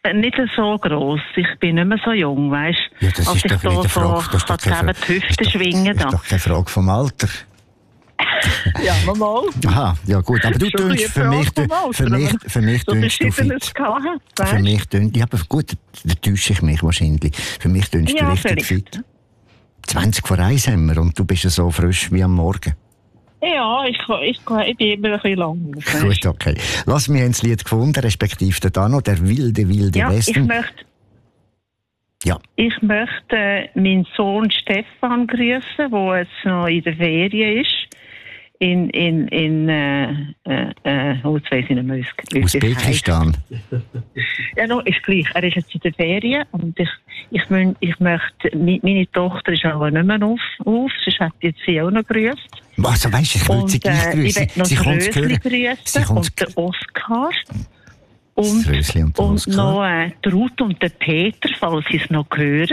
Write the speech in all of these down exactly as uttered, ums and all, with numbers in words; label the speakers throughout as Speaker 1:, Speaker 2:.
Speaker 1: nicht so gross. Ich bin nicht mehr so jung, weißt du?
Speaker 2: Ja, das
Speaker 1: als
Speaker 2: ist
Speaker 1: ich
Speaker 2: doch
Speaker 1: da
Speaker 2: nicht eine Frage.
Speaker 1: so
Speaker 2: Das ist doch keine
Speaker 1: kann
Speaker 2: Frage.
Speaker 1: die Hüfte
Speaker 2: Das ist doch-
Speaker 1: schwingen.
Speaker 2: Das
Speaker 1: Da.
Speaker 2: ist doch keine Frage vom Alter.
Speaker 1: Ja, normal.
Speaker 2: Aha, ja gut. Aber du
Speaker 1: Schon
Speaker 2: tönst
Speaker 1: ein
Speaker 2: für mich,
Speaker 1: bisschen vom
Speaker 2: für
Speaker 1: Alter,
Speaker 2: mich,
Speaker 1: aber
Speaker 2: für mich
Speaker 1: so
Speaker 2: tönst du
Speaker 1: verschiedene
Speaker 2: fit.
Speaker 1: Skalen,
Speaker 2: Für
Speaker 1: weißt?
Speaker 2: mich tönst, ja, aber gut, da täusche ich mich wahrscheinlich. Für mich tönst du
Speaker 1: Ja,
Speaker 2: richtig
Speaker 1: vielleicht.
Speaker 2: fit. zwanzig vor eins haben wir und du bist ja so frisch wie am Morgen.
Speaker 1: Ja, ich, ich, ich bin immer ein bisschen lang. weißt?
Speaker 2: Gut, okay. Lass mich ins Lied gefunden, respektive der Dano, der wilde, wilde
Speaker 1: Ja, ich
Speaker 2: Westen.
Speaker 1: möchte,
Speaker 2: Ja,
Speaker 1: ich möchte äh, meinen Sohn Stefan grüßen, der jetzt noch in der Ferien ist. In, in, in, äh, äh, äh, oh, jetzt weiss ich nicht mehr, wie es- wie es heisst.
Speaker 2: Usbekistan.
Speaker 1: Ja, no, ist gleich. Er ist jetzt in der Ferien und ich, ich, mö- ich möchte, mi- meine Tochter ist aber nicht mehr auf, auf sonst hätte ich sie auch noch grüßt.
Speaker 2: Also weisst du, ich will sie
Speaker 1: Und
Speaker 2: gleich
Speaker 1: äh, ich
Speaker 2: grüßen.
Speaker 1: möchte noch
Speaker 2: Sie
Speaker 1: das
Speaker 2: kommt zu
Speaker 1: Rösli
Speaker 2: hören. Sie
Speaker 1: grüßen
Speaker 2: kommt
Speaker 1: und den Oskar.
Speaker 2: Das
Speaker 1: Und,
Speaker 2: Rösli und der
Speaker 1: und
Speaker 2: Oskar.
Speaker 1: noch äh, die Ruth und den Peter, falls sie es noch hören.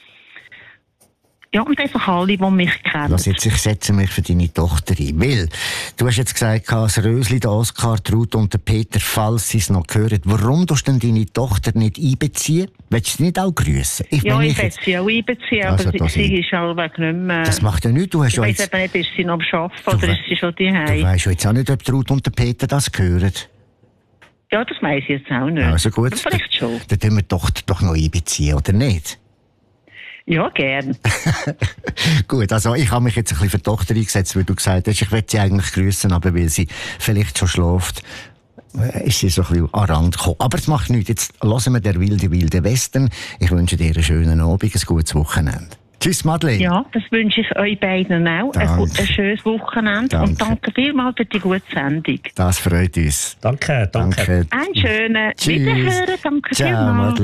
Speaker 1: Ja, und einfach alle, die mich kennen.
Speaker 2: Lass jetzt, ich setze mich für deine Tochter ein. Weil, du hast jetzt gesagt, das Rösli, der Oskar, die Ruth und der Peter, falls sie es noch hören. Warum tust du denn deine Tochter nicht einbeziehen? Willst du sie nicht auch grüssen? Ich
Speaker 1: Ja,
Speaker 2: meine,
Speaker 1: ich
Speaker 2: ich
Speaker 1: werde
Speaker 2: jetzt-
Speaker 1: sie auch einbeziehen,
Speaker 2: Also,
Speaker 1: aber
Speaker 2: da
Speaker 1: sie, sie
Speaker 2: sind-
Speaker 1: ist auch nicht mehr...
Speaker 2: Das macht ja nichts. Du hast
Speaker 1: ich
Speaker 2: ja
Speaker 1: weiss
Speaker 2: jetzt,
Speaker 1: eben nicht, ist sie noch am Arbeiten
Speaker 2: Du
Speaker 1: oder
Speaker 2: we-
Speaker 1: ist sie schon
Speaker 2: du
Speaker 1: daheim?
Speaker 2: weißt ja jetzt auch nicht, ob die Ruth und der Peter das hören.
Speaker 1: Ja, das weiss ich jetzt auch nicht.
Speaker 2: Also gut,
Speaker 1: Aber vielleicht schon.
Speaker 2: dann tun wir die Tochter doch noch einbeziehen, oder nicht?
Speaker 1: Ja, gern.
Speaker 2: Gut, also ich habe mich jetzt ein bisschen für die Tochter eingesetzt, weil du gesagt hast, ich will sie eigentlich grüßen, aber weil sie vielleicht schon schläft, äh, ist sie so ein bisschen an den Rand gekommen. Aber es macht nichts. Jetzt hören wir der wilde, wilde Westen. Ich wünsche dir einen schönen Abend, ein gutes Wochenende. Tschüss, Madeleine.
Speaker 1: Ja, das wünsche ich euch beiden auch. Ein,
Speaker 2: Danke.
Speaker 1: gu- ein schönes Wochenende.
Speaker 2: Danke.
Speaker 1: Und danke vielmals für die gute Sendung.
Speaker 2: Das freut uns.
Speaker 3: Danke, danke.
Speaker 2: Danke.
Speaker 1: Einen schönen
Speaker 2: Tschüss.
Speaker 1: Wiederhören. Danke
Speaker 2: Ciao,
Speaker 1: vielmals.
Speaker 2: Madeleine.